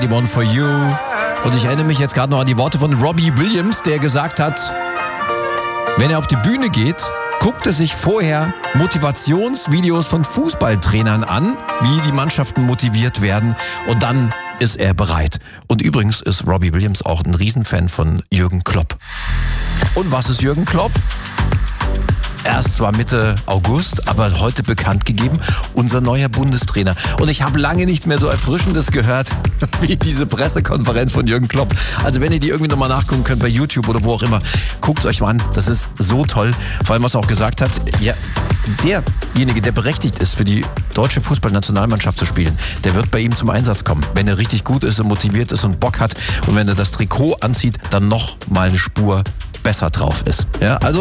One for You. Und ich erinnere mich jetzt gerade noch an die Worte von Robbie Williams, der gesagt hat, wenn er auf die Bühne geht, guckt er sich vorher Motivationsvideos von Fußballtrainern an, wie die Mannschaften motiviert werden, und dann ist er bereit. Und übrigens ist Robbie Williams auch ein Riesenfan von Jürgen Klopp. Und was ist Jürgen Klopp? Erst zwar Mitte August, aber heute bekannt gegeben, unser neuer Bundestrainer. Und ich habe lange nicht mehr so Erfrischendes gehört wie diese Pressekonferenz von Jürgen Klopp. Also wenn ihr die irgendwie nochmal nachgucken könnt bei YouTube oder wo auch immer, guckt euch mal an. Das ist so toll. Vor allem, was er auch gesagt hat, ja, derjenige, der berechtigt ist, für die deutsche Fußballnationalmannschaft zu spielen, der wird bei ihm zum Einsatz kommen. Wenn er richtig gut ist und motiviert ist und Bock hat und wenn er das Trikot anzieht, dann noch mal eine Spur besser drauf ist. Ja, also